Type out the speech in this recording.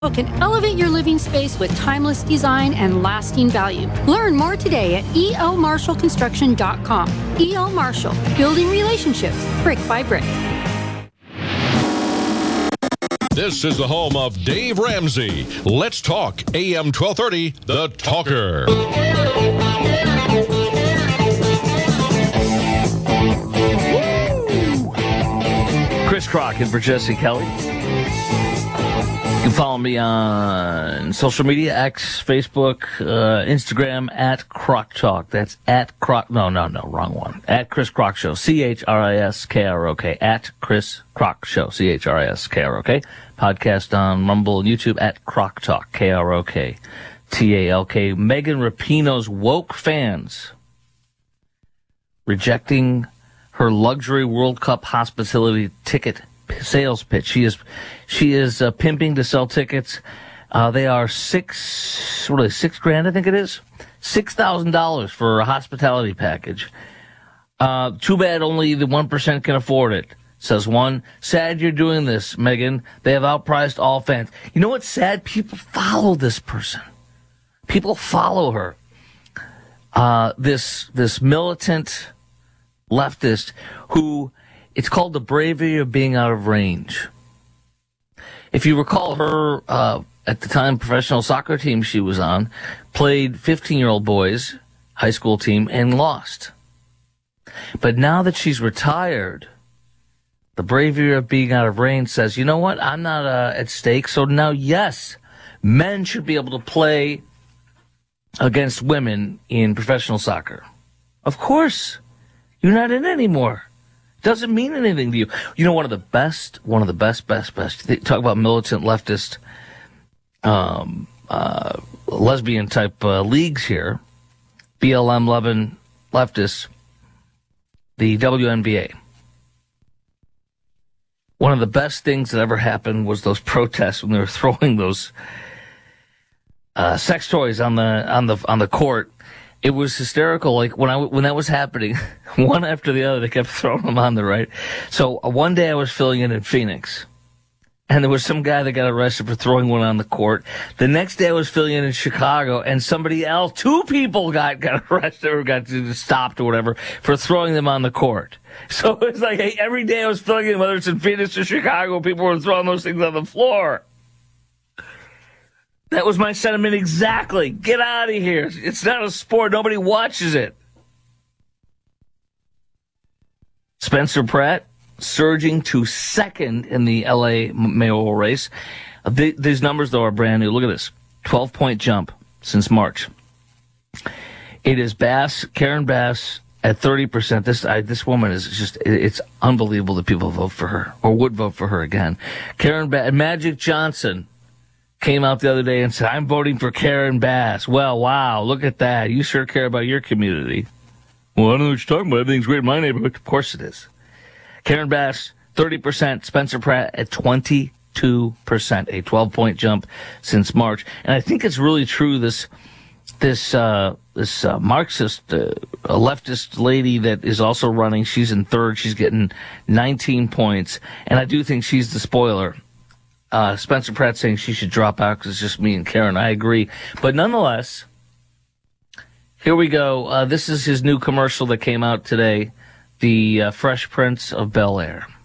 Can elevate your living space with timeless design and lasting value. Learn more today at elmarshallconstruction.com. E.L. Marshall, building relationships brick by brick. This is the home of Dave Ramsey. Let's talk AM 1230, The Talker. Chris Crock in for Jesse Kelly. You can follow me on social media, X, Facebook, Instagram, at Crock Talk. That's at Crock, no, wrong one. At Chris Crock Show, CHRISKROK, at Chris Crock Show, CHRISKROK. Podcast on Rumble and YouTube, at Crock Talk, KROK, Megan Rapinoe's woke fans rejecting her luxury World Cup hospitality ticket sales pitch. She is pimping to sell tickets. They are $6,000, I think it is. $6,000 for a hospitality package. Too bad only the 1% can afford it, says one. Sad you're doing this, Megan. They have outpriced all fans. You know what's sad? People follow this person. People follow her. This militant leftist who, it's called the bravery of being out of range. If you recall, her, at the time, professional soccer team she was on, played 15-year-old boys, high school team, and lost. But now that she's retired, the bravery of being out of range says, you know what, I'm not at stake, so now, yes, men should be able to play against women in professional soccer. Of course. You're not in anymore. Doesn't mean anything to you. You know, one of the best, talk about militant leftist, lesbian type leagues here, BLM leftists, the WNBA. One of the best things that ever happened was those protests when they were throwing those sex toys on the court. It was hysterical. Like when that was happening, one after the other, they kept throwing them on the right. So one day I was filling in Phoenix, and there was some guy that got arrested for throwing one on the court. The next day I was filling in Chicago, and somebody else, two people got arrested or got stopped or whatever for throwing them on the court. So it's like every day I was filling in, whether it's in Phoenix or Chicago, people were throwing those things on the floor. That was my sentiment exactly. Get out of here. It's not a sport. Nobody watches it. Spencer Pratt surging to second in the L.A. mayoral race. These numbers, though, are brand new. Look at this. 12-point jump since March. It is Karen Bass at 30%. This woman is just, it's unbelievable that people vote for her or would vote for her again. Karen Bass, Magic Johnson came out the other day and said, I'm voting for Karen Bass. Well, wow, look at that. You sure care about your community. Well, I don't know what you're talking about. Everything's great in my neighborhood. Of course it is. Karen Bass, 30%. Spencer Pratt at 22%. A 12-point jump since March. And I think it's really true, this Marxist, leftist lady that is also running, she's in third. She's getting 19 points. And I do think she's the spoiler. Spencer Pratt saying she should drop out because it's just me and Karen. I agree. But nonetheless, here we go. This is his new commercial that came out today, the Fresh Prince of Bel-Air.